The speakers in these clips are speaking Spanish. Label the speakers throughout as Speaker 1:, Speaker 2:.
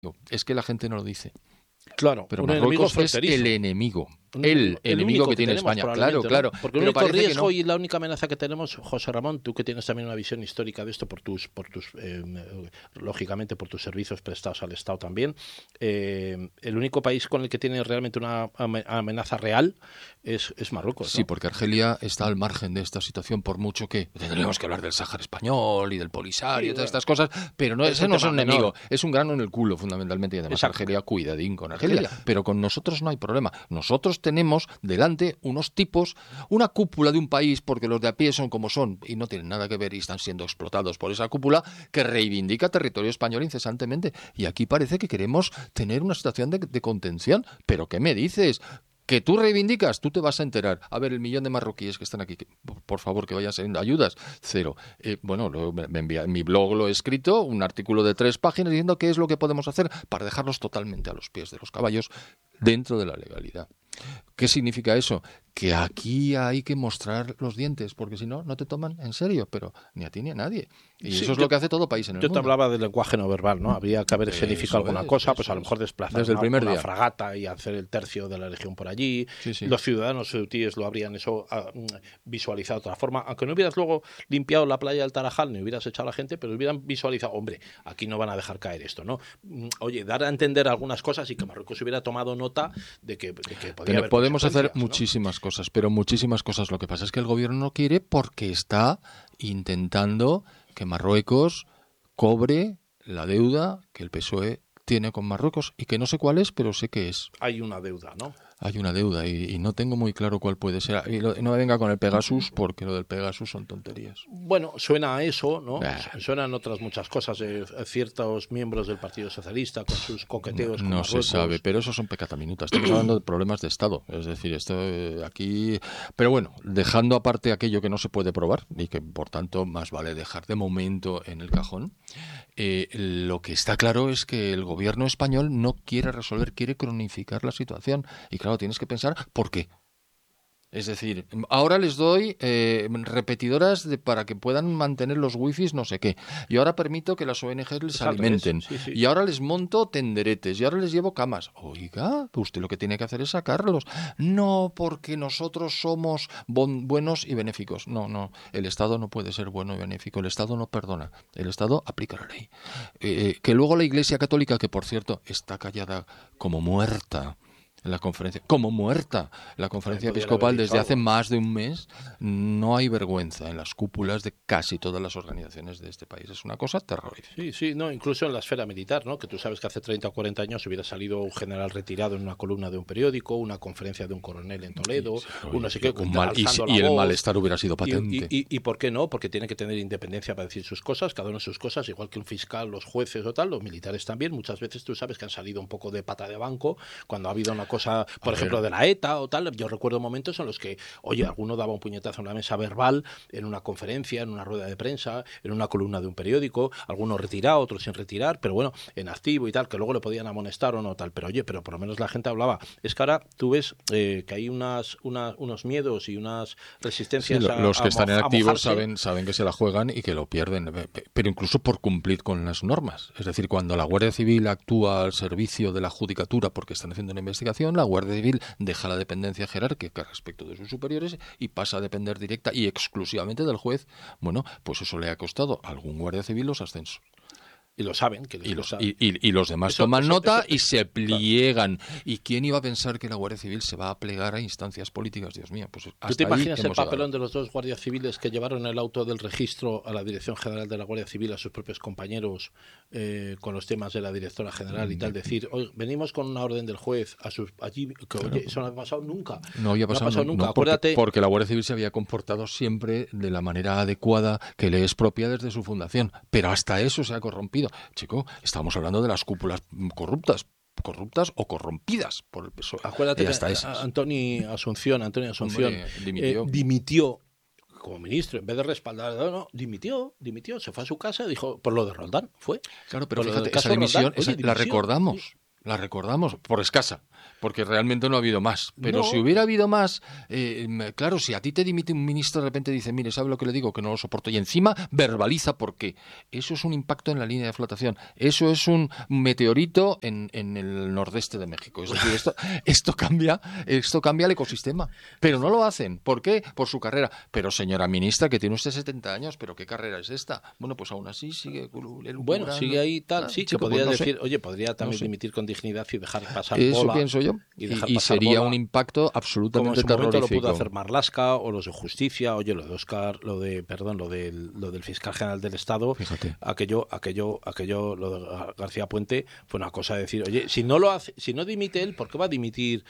Speaker 1: Es que la gente no lo dice.
Speaker 2: Claro,
Speaker 1: pero
Speaker 2: un
Speaker 1: Marruecos
Speaker 2: enemigo
Speaker 1: es el enemigo. El enemigo
Speaker 2: único
Speaker 1: que tiene
Speaker 2: tenemos,
Speaker 1: España. Claro,
Speaker 2: ¿no?
Speaker 1: claro.
Speaker 2: Porque el único riesgo y la única amenaza que tenemos, José Ramón, tú que tienes también una visión histórica de esto lógicamente por tus servicios prestados al Estado también, el único país con el que tiene realmente una amenaza real es Marruecos, ¿no?
Speaker 1: Sí, porque Argelia está al margen de esta situación, por mucho que tendríamos que hablar del Sáhara español y del Polisario y todas estas cosas, pero no, ese no es un enemigo, es un grano en el culo fundamentalmente, y además Argelia, cuidadín con Argelia, pero con nosotros no hay problema. Nosotros tenemos delante unos tipos, una cúpula de un país, porque los de a pie son como son y no tienen nada que ver y están siendo explotados por esa cúpula, que reivindica territorio español incesantemente. Y aquí parece que queremos tener una situación de contención. ¿Pero qué me dices? Que tú reivindicas, tú te vas a enterar. A ver, el millón de marroquíes que están aquí, por favor, que vayan saliendo ayudas, cero. Me envía, en mi blog lo he escrito, un artículo de 3 páginas diciendo qué es lo que podemos hacer para dejarlos totalmente a los pies de los caballos dentro de la legalidad. ¿Qué significa eso? Que aquí hay que mostrar los dientes, porque si no, no te toman en serio, pero ni a ti ni a nadie. Y eso es lo que hace todo país en el mundo.
Speaker 2: Yo te hablaba del lenguaje no verbal, ¿no? Habría que haber escenificado alguna cosa, pues a lo mejor desplazar una fragata y hacer el tercio de la Legión por allí. Sí. Los ciudadanos ceutíes lo habrían visualizado de otra forma, aunque no hubieras luego limpiado la playa del Tarajal ni hubieras echado a la gente, pero hubieran visualizado, hombre, aquí no van a dejar caer esto, ¿no? Oye, dar a entender algunas cosas y que Marruecos hubiera tomado nota de que podría haber
Speaker 1: podemos hacer muchísimas cosas, pero muchísimas cosas. Lo que pasa es que el gobierno no quiere porque está intentando que Marruecos cobre la deuda que el PSOE tiene con Marruecos y que no sé cuál es, pero sé que es.
Speaker 2: Hay una deuda, ¿no?
Speaker 1: Hay una deuda y no tengo muy claro cuál puede ser. Y no me venga con el Pegasus, porque lo del Pegasus son tonterías.
Speaker 2: Bueno, suena a eso, ¿no? Suenan otras muchas cosas de ciertos miembros del Partido Socialista con sus coqueteos con Marruecos.
Speaker 1: No se sabe, pero esos son pecataminutas. Estamos hablando de problemas de Estado. Es decir, esto aquí... Pero bueno, dejando aparte aquello que no se puede probar y que, por tanto, más vale dejar de momento en el cajón, lo que está claro es que el gobierno español no quiere resolver, quiere cronificar la situación. Y claro, tienes que pensar por qué. Es decir, ahora les doy repetidoras para que puedan mantener los wifis no sé qué. Y ahora permito que las ONGs les alimenten. Sí. Y ahora les monto tenderetes. Y ahora les llevo camas. Oiga, usted lo que tiene que hacer es sacarlos. No porque nosotros somos buenos y benéficos. No. El Estado no puede ser bueno y benéfico. El Estado no perdona. El Estado aplica la ley. Que luego la Iglesia Católica, que por cierto está callada como muerta, la conferencia episcopal desde hace más de un mes, no hay vergüenza en las cúpulas de casi todas las organizaciones de este país. Es una cosa terrorífica.
Speaker 2: Sí, no, incluso en la esfera militar, ¿no? Que tú sabes que hace 30 o 40 años hubiera salido un general retirado en una columna de un periódico, una conferencia de un coronel en Toledo,
Speaker 1: el malestar hubiera sido patente.
Speaker 2: ¿Y por qué no? Porque tiene que tener independencia para decir sus cosas, cada uno sus cosas, igual que un fiscal, los jueces o tal, los militares también. Muchas veces tú sabes que han salido un poco de pata de banco cuando ha habido una cosa, por ejemplo, de la ETA o tal. Yo recuerdo momentos en los que, oye, alguno daba un puñetazo en una mesa verbal, en una conferencia, en una rueda de prensa, en una columna de un periódico, algunos retirados, otros sin retirar, pero bueno, en activo y tal, que luego le podían amonestar o no tal. Pero oye, pero por lo menos la gente hablaba. Es que ahora tú ves que hay unos miedos y unas resistencias.
Speaker 1: Sí, los que están en activo saben que se la juegan y que lo pierden, pero incluso por cumplir con las normas. Es decir, cuando la Guardia Civil actúa al servicio de la judicatura porque están haciendo una investigación, la Guardia Civil deja la dependencia jerárquica respecto de sus superiores y pasa a depender directa y exclusivamente del juez. Bueno, pues eso le ha costado a algún Guardia Civil los ascensos.
Speaker 2: Y lo saben.
Speaker 1: Y los demás toman nota y se pliegan. Claro. ¿Y quién iba a pensar que la Guardia Civil se va a plegar a instancias políticas? Dios mío, pues
Speaker 2: ¿tú te imaginas el papelón de los dos guardias civiles que llevaron el auto del registro a la Dirección General de la Guardia Civil, a sus propios compañeros, con los temas de la Directora General y tal? Decir, oye, venimos con una orden del juez allí, que oye, eso no ha pasado nunca.
Speaker 1: No había pasado nunca. Acuérdate, porque la Guardia Civil se había comportado siempre de la manera adecuada que le es propia desde su fundación. Pero hasta eso se ha corrompido. Chico, estamos hablando de las cúpulas corruptas o corrompidas por el PSOE.
Speaker 2: Acuérdate que Antonio Asunción dimitió como ministro, en vez de respaldar, dimitió, se fue a su casa y dijo, por lo de Roldán, fue.
Speaker 1: Claro, pero fíjate, esa dimisión la recordamos por escasa. porque realmente no ha habido más. Pero
Speaker 2: No.
Speaker 1: si hubiera habido más, claro, si a ti te dimite un ministro, de repente dice, mire, ¿sabe lo que le digo? Que no lo soporto. Y encima verbaliza por qué. Eso es un impacto en la línea de flotación. Eso es un meteorito en el nordeste de México. Es decir, esto cambia el ecosistema. Pero no lo hacen. ¿Por qué? Por su carrera. Pero señora ministra, que tiene usted 70 años, ¿pero qué carrera es esta? Bueno, pues aún así sigue...
Speaker 2: Bueno, sigue ahí tal, sí, que podría
Speaker 1: pues
Speaker 2: decir, oye, podría también dimitir con dignidad y dejar pasar
Speaker 1: eso
Speaker 2: bola.
Speaker 1: pienso yo. Y sería un impacto
Speaker 2: como en
Speaker 1: absolutamente
Speaker 2: su momento
Speaker 1: terrorífico.
Speaker 2: lo pudo hacer Marlaska o los de Justicia, oye, lo del fiscal general del Estado.
Speaker 1: Fíjate.
Speaker 2: Aquello, lo de García Puente fue una cosa de decir, oye, si no lo hace, si no dimite él, ¿por qué va a dimitir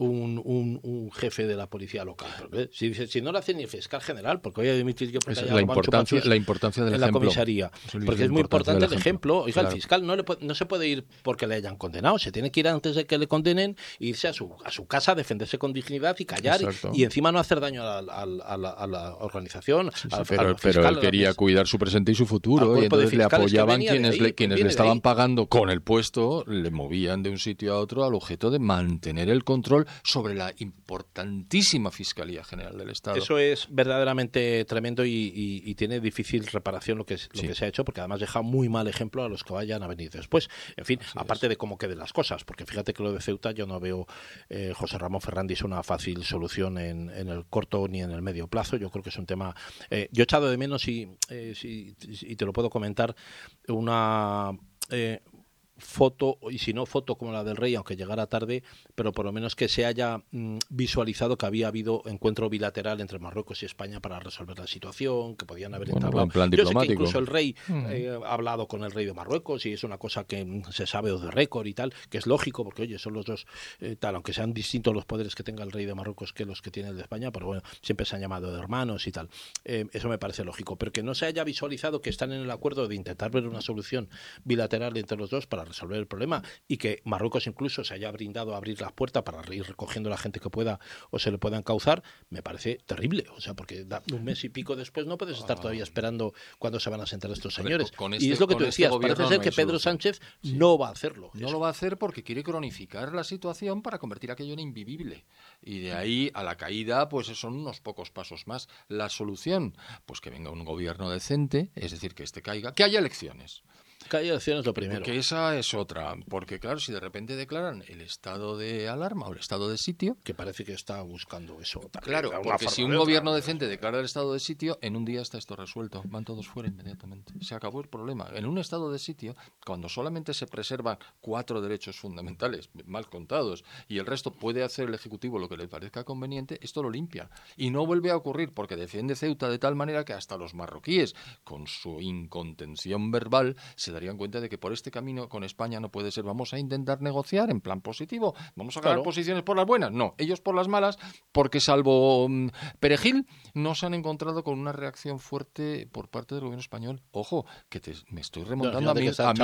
Speaker 2: un jefe de la policía local? Porque, si no lo hace ni el fiscal general, ¿por qué voy a dimitir yo? Porque
Speaker 1: La importancia del
Speaker 2: en
Speaker 1: ejemplo.
Speaker 2: la comisaría. Porque es muy importante el ejemplo. Oiga, claro. El fiscal no se puede ir porque le hayan condenado, se tiene que ir antes de que le condenen, irse a su casa, defenderse con dignidad y callar y encima no hacer daño a la organización.
Speaker 1: Sí, pero él quería cuidar su presente y su futuro, y entonces le apoyaban quienes le estaban pagando con el puesto, le movían de un sitio a otro al objeto de mantener el control sobre la importantísima Fiscalía General del Estado.
Speaker 2: Eso es verdaderamente tremendo y tiene difícil reparación lo que se ha hecho, porque además deja muy mal ejemplo a los que vayan a venir después. En fin, aparte de cómo queden las cosas, porque fíjate que lo de Ceuta yo no veo, José Ramón Fernández, una fácil solución en el corto ni en el medio plazo. Yo creo que es un tema... yo he echado de menos, y te lo puedo comentar, una... foto, y si no foto como la del rey, aunque llegara tarde, pero por lo menos que se haya visualizado que había habido encuentro bilateral entre Marruecos y España para resolver la situación, que podían haber entablado.
Speaker 1: En plan
Speaker 2: yo sé que
Speaker 1: diplomático.
Speaker 2: incluso el rey ha hablado con el rey de Marruecos y es una cosa que se sabe de récord y tal, que es lógico porque oye, son los dos tal, aunque sean distintos los poderes que tenga el rey de Marruecos que los que tiene el de España, pero bueno, siempre se han llamado de hermanos y tal. Eso me parece lógico, pero que no se haya visualizado que están en el acuerdo de intentar ver una solución bilateral entre los dos para resolver el problema, y que Marruecos incluso se haya brindado a abrir las puertas para ir recogiendo a la gente que pueda o se le pueda encauzar, me parece terrible. O sea, porque un mes y pico después no puedes estar todavía esperando cuándo se van a sentar estos señores. Y es lo que tú decías, parece ser que Pedro Sánchez no va a hacerlo.
Speaker 1: No lo va a hacer porque quiere cronificar la situación para convertir aquello en invivible. Y de ahí a la caída, pues son unos pocos pasos más. La solución, pues que venga un gobierno decente, es decir, que caiga, que haya elecciones.
Speaker 2: Que haya elecciones lo primero.
Speaker 1: Porque esa es otra. Porque claro, si de repente declaran el estado de alarma o el estado de sitio...
Speaker 2: Que parece que está buscando eso.
Speaker 1: Claro, porque si un gobierno decente declara el estado de sitio, en un día está esto resuelto. Van todos fuera inmediatamente. Se acabó el problema. En un estado de sitio, cuando solamente se preservan 4 derechos fundamentales, mal contados, y el resto puede hacer el Ejecutivo lo que le parezca conveniente, esto lo limpia. Y no vuelve a ocurrir porque defiende Ceuta de tal manera que hasta los marroquíes, con su incontención verbal, se darían cuenta de que por este camino con España no puede ser. Vamos a intentar negociar en plan positivo. Vamos a ganar posiciones por las buenas. No, ellos por las malas, porque salvo Perejil, no se han encontrado con una reacción fuerte por parte del gobierno español. Ojo, que me estoy remontando a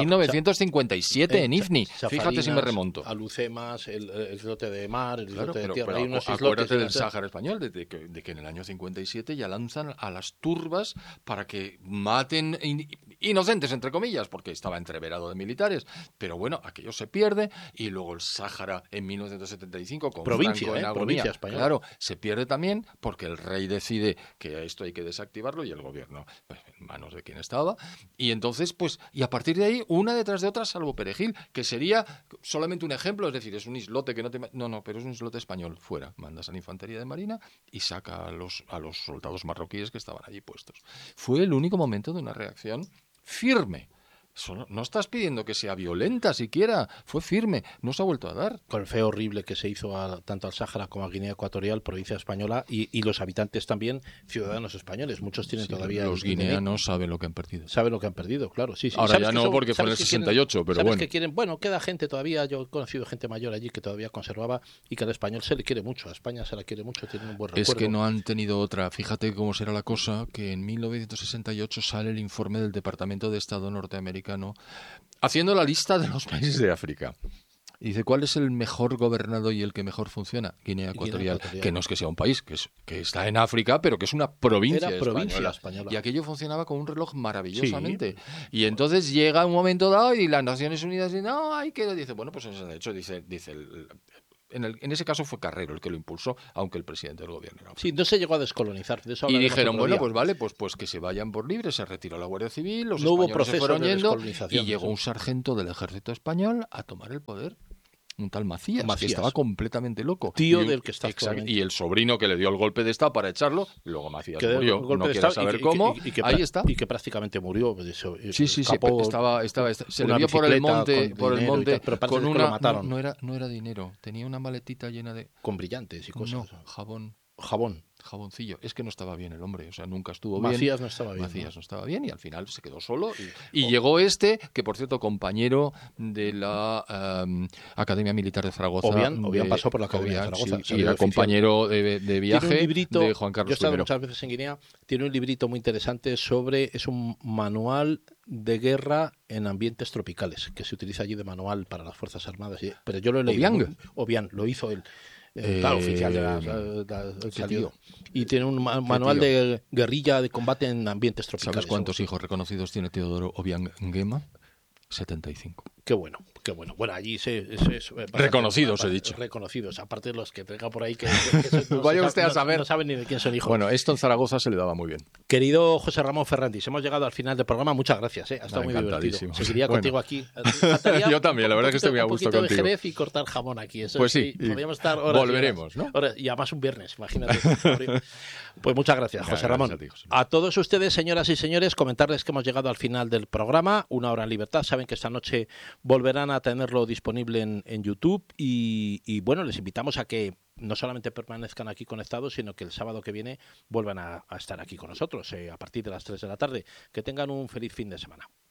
Speaker 1: 1957 en Ifni. Fíjate si me remonto.
Speaker 2: A Lucemas, el islote de mar, el islote de tierra.
Speaker 1: Pero acuérdate del Sáhara español, de que en el año 57 ya lanzan a las turbas para que maten inocentes, entre comillas, porque estaba entreverado de militares, pero bueno, aquello se pierde, y luego el Sáhara en 1975 con
Speaker 2: provincia,
Speaker 1: Franco en agonía,
Speaker 2: provincia española.
Speaker 1: Claro, se pierde también porque el rey decide que esto hay que desactivarlo y el gobierno, pues, en manos de quien estaba, y entonces, pues, y a partir de ahí, una detrás de otra, salvo Perejil, que sería solamente un ejemplo, es decir, es un islote que no, pero es un islote español, fuera, mandas a la infantería de marina y saca a los soldados marroquíes que estaban allí puestos. Fue el único momento de una reacción firme. No estás pidiendo que sea violenta siquiera, fue firme, no se ha vuelto a dar.
Speaker 2: Con el feo horrible que se hizo tanto al Sáhara como a Guinea Ecuatorial, provincia española, y los habitantes también, ciudadanos españoles. Muchos tienen todavía...
Speaker 1: Los guineanos saben lo que han perdido.
Speaker 2: Saben lo que han perdido, claro. Sí.
Speaker 1: Ahora ya no, porque fue en el 68, pero bueno.
Speaker 2: Que quieren, bueno, queda gente todavía, yo he conocido gente mayor allí que todavía conservaba, y que al español se le quiere mucho, a España se la quiere mucho, tienen un buen recuerdo.
Speaker 1: Es que no han tenido otra. Fíjate cómo será la cosa, que en 1968 sale el informe del Departamento de Estado norteamericano haciendo la lista de los países de África. Y dice, ¿cuál es el mejor gobernado y el que mejor funciona? Guinea Ecuatorial, que no es que sea un país, que está en África, pero que es una provincia española. Y aquello funcionaba con un reloj maravillosamente. Sí. Y entonces llega un momento dado y las Naciones Unidas dicen, no, hay que... Dice, bueno, pues de hecho dice En ese caso fue Carrero el que lo impulsó, aunque el presidente del gobierno era.
Speaker 2: Sí, no se llegó a descolonizar. De eso
Speaker 1: y dijeron, bueno,
Speaker 2: día.
Speaker 1: pues vale, pues que se vayan por libre, se retiró la Guardia Civil, los españoles se fueron yendo y llegó un sargento del ejército español a tomar el poder. Un tal Macías, que estaba completamente loco.
Speaker 2: Tío del que está
Speaker 1: y el sobrino que le dio el golpe de estado para echarlo, luego Macías murió, no quiero saber cómo, ahí está.
Speaker 2: Y que prácticamente murió.
Speaker 1: Sí, se le vio por el monte con una... No era dinero, tenía una maletita llena de...
Speaker 2: Con brillantes y cosas.
Speaker 1: No, jaboncillo. Es que no estaba bien el hombre, o sea, nunca estuvo bien.
Speaker 2: Macías no estaba bien.
Speaker 1: Macías no estaba bien y al final se quedó solo. Y llegó que por cierto, compañero de la Academia Militar de Zaragoza.
Speaker 2: Obián pasó por la Academia de Zaragoza.
Speaker 1: Sí, era compañero de viaje de Juan Carlos I.
Speaker 2: Yo he estado muchas veces en Guinea. Tiene un librito muy interesante es un manual de guerra en ambientes tropicales, que se utiliza allí de manual para las Fuerzas Armadas. Pero yo lo he leído. Obián, lo hizo él. Oficial de la y tiene un manual de guerrilla de combate en ambientes tropicales.
Speaker 1: ¿Sabes cuántos hijos reconocidos tiene Teodoro Obiang Nguema? 75.
Speaker 2: Qué bueno. Bueno, allí
Speaker 1: reconocidos, he dicho.
Speaker 2: Reconocidos, aparte de los que tenga por ahí que
Speaker 1: vaya usted a saber.
Speaker 2: No saben ni de quién son hijos.
Speaker 1: Bueno, esto en Zaragoza se le daba muy bien.
Speaker 2: Querido José Ramón Ferrandis, hemos llegado al final del programa. Muchas gracias, ha estado muy divertido. Seguiría contigo aquí.
Speaker 1: Yo también, la verdad es que estoy muy a gusto contigo.
Speaker 2: Un poquito de Jerez y cortar jamón aquí. Eso
Speaker 1: pues sí,
Speaker 2: podríamos estar horas.
Speaker 1: Volveremos, ¿no?
Speaker 2: Y además un viernes, imagínate. Pues muchas gracias, José Ramón. A todos ustedes, señoras y señores, comentarles que hemos llegado al final del programa, Una Hora en Libertad. Saben que esta noche volverán a tenerlo disponible en YouTube y bueno, les invitamos a que no solamente permanezcan aquí conectados, sino que el sábado que viene vuelvan a estar aquí con nosotros a partir de las 3 de la tarde. Que tengan un feliz fin de semana.